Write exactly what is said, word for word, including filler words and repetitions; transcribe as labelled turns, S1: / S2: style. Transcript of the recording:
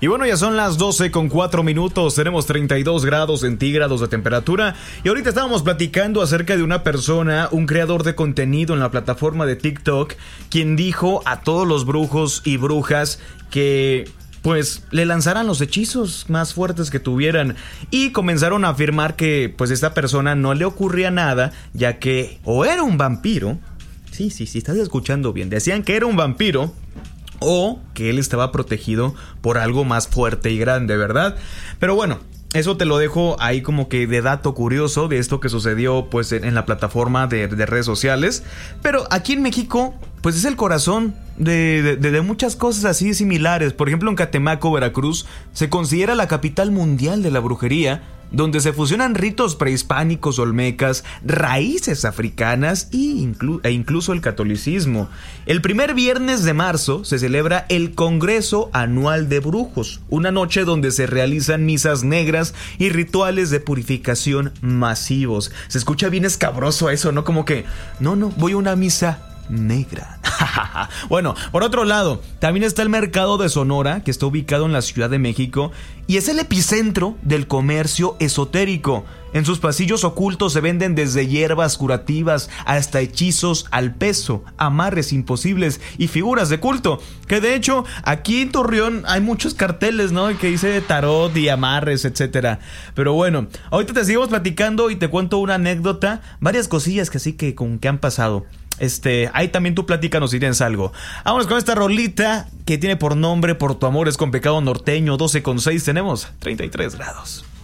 S1: Y bueno, ya son las doce con cuatro minutos, tenemos treinta y dos grados centígrados de temperatura. Y ahorita estábamos platicando acerca de una persona, un creador de contenido en la plataforma de TikTok, quien dijo a todos los brujos y brujas que pues le lanzaran los hechizos más fuertes que tuvieran. Y comenzaron a afirmar que pues esta persona no le ocurría nada, ya que o era un vampiro. Sí, sí, sí, estás escuchando bien. Decían que era un vampiro o que él estaba protegido por algo más fuerte y grande, ¿verdad? Pero bueno, eso te lo dejo ahí como que de dato curioso de esto que sucedió pues en, en la plataforma de, de redes sociales. Pero aquí en México pues es el corazón de, de, de muchas cosas así similares. Por ejemplo, en Catemaco, Veracruz, se considera la capital mundial de la brujería, donde se fusionan ritos prehispánicos olmecas, raíces africanas e, inclu- e incluso el catolicismo. El primer viernes de marzo se celebra el Congreso Anual de Brujos, una noche donde se realizan misas negras y rituales de purificación masivos. Se escucha bien escabroso eso, ¿no? Como que, no, no, voy a una misa negra. Bueno, por otro lado, también está el mercado de Sonora, que está ubicado en la Ciudad de México y es el epicentro del comercio esotérico. En sus pasillos ocultos se venden desde hierbas curativas hasta hechizos al peso, amarres imposibles y figuras de culto. Que de hecho, aquí en Torreón hay muchos carteles, ¿no? Que dice tarot y amarres, etcétera. Pero bueno, ahorita te seguimos platicando y te cuento una anécdota, varias cosillas que así que con que han pasado. Este, ahí también tú platícanos si tienes algo. Vámonos con esta rolita que tiene por nombre Por tu amor es con pecado norteño. Doce con seis, tenemos treinta y tres grados.